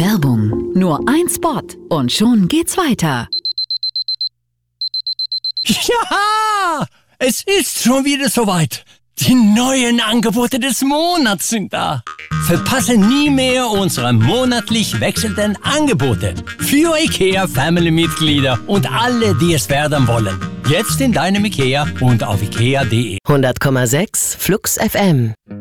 Werbung. Nur ein Spot und schon geht's weiter. Ja, es ist schon wieder soweit. Die neuen Angebote des Monats sind da. Verpasse nie mehr unsere monatlich wechselnden Angebote für IKEA-Family-Mitglieder und alle, die es werden wollen. Jetzt in deinem IKEA und auf ikea.de. 100,6 Flux FM.